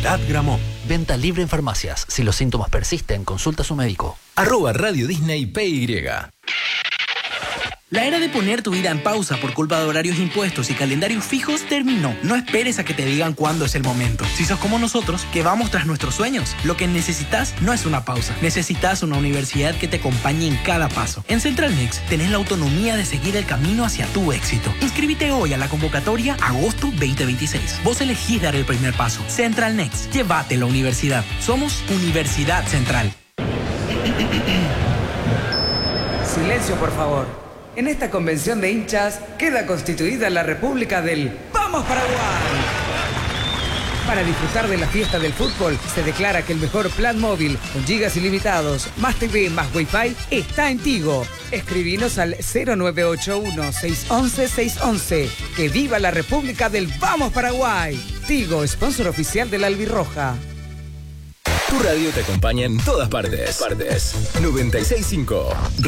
Unidad Gramont. Venta libre en farmacias. Si los síntomas persisten, consulta a su médico. @Radio Disney PY. La era de poner tu vida en pausa por culpa de horarios impuestos y calendarios fijos terminó. No esperes a que te digan cuándo es el momento. Si sos como nosotros, que vamos tras nuestros sueños, lo que necesitas no es una pausa. Necesitas una universidad que te acompañe en cada paso. En Central Next tenés la autonomía de seguir el camino hacia tu éxito. Inscríbete hoy a la convocatoria agosto 2026. Vos elegís dar el primer paso. Central Next, llévate la universidad. Somos Universidad Central. Silencio, por favor. En esta convención de hinchas queda constituida la República del ¡Vamos Paraguay! Para disfrutar de la fiesta del fútbol, se declara que el mejor plan móvil, con gigas ilimitados, más TV, más Wi-Fi, está en Tigo. Escribinos al 0981-611-611. ¡Que viva la República del Vamos Paraguay! Tigo, sponsor oficial de la Albirroja. Tu radio te acompaña en todas partes. 96.5